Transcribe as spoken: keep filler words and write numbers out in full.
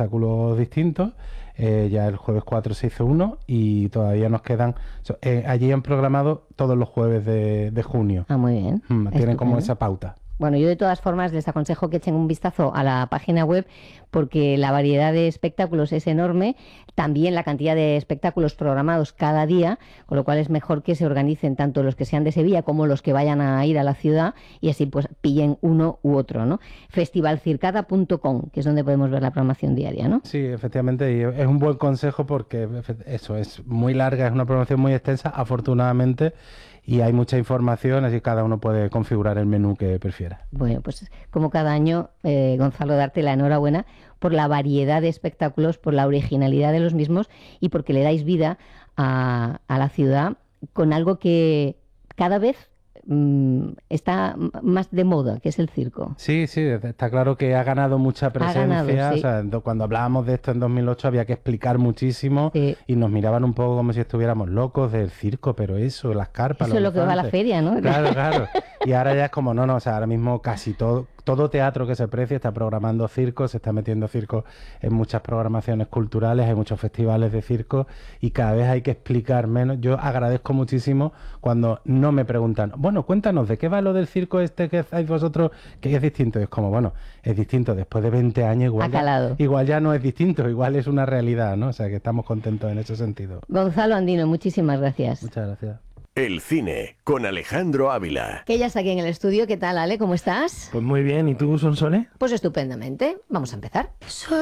espectáculos distintos. Eh, ya el jueves cuatro se hizo uno y todavía nos quedan... Eh, allí han programado todos los jueves de, de junio. Ah, muy bien. Mm, tienen Estupendo. como esa pauta. Bueno, yo de todas formas les aconsejo que echen un vistazo a la página web porque la variedad de espectáculos es enorme, también la cantidad de espectáculos programados cada día, con lo cual es mejor que se organicen tanto los que sean de Sevilla como los que vayan a ir a la ciudad y así pues pillen uno u otro, ¿no? festival circada punto com, que es donde podemos ver la programación diaria, ¿no? Sí, efectivamente, y es un buen consejo porque eso es muy larga, es una programación muy extensa, afortunadamente, y hay mucha información, así que cada uno puede configurar el menú que prefiera. Bueno, pues como cada año, eh, Gonzalo, darte la enhorabuena por la variedad de espectáculos, por la originalidad de los mismos y porque le dais vida a, a la ciudad con algo que cada vez mmm, está más de moda, que es el circo. Sí, sí, está claro que ha ganado mucha presencia. Ha ganado, sí. O sea, cuando hablábamos de esto en dos mil ocho había que explicar muchísimo, sí. Y nos miraban un poco como si estuviéramos locos del circo, pero eso, las carpas, eso los es lo que va a la feria, ¿no? Claro, claro. Y ahora ya es como, no, no, o sea, ahora mismo casi todo, todo teatro que se precie está programando circo, se está metiendo circo en muchas programaciones culturales, hay muchos festivales de circo y cada vez hay que explicar menos. Yo agradezco muchísimo cuando no me preguntan, bueno, cuéntanos, ¿de qué va lo del circo este que hacéis vosotros? Que es distinto. Y es como, bueno, es distinto. Después de veinte años igual ya, igual ya no es distinto, igual es una realidad, ¿no? O sea, que estamos contentos en ese sentido. Gonzalo Andino, muchísimas gracias. Muchas gracias. El cine, con Alejandro Ávila. Que ya está aquí en el estudio. ¿Qué tal, Ale? ¿Cómo estás? Pues muy bien. ¿Y tú, Sonsole? Pues estupendamente. Vamos a empezar.